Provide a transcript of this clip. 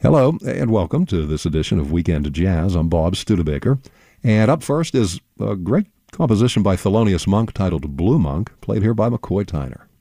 Hello, and welcome to this edition of Weekend Jazz. I'm Bob Studebaker. And up first is a great composition by Thelonious Monk titled Blue Monk, played here by McCoy Tyner.